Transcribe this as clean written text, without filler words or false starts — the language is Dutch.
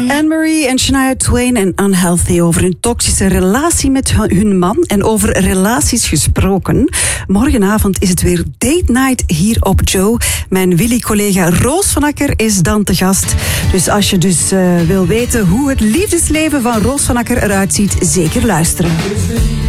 Anne-Marie en Shania Twain en Unhealthy over een toxische relatie met hun man. En over relaties gesproken. Morgenavond is het weer date night hier op Joe. Mijn Willy-collega Roos van Akker is dan te gast. Dus als je wil weten hoe het liefdesleven van Roos van Akker eruit ziet, zeker luisteren.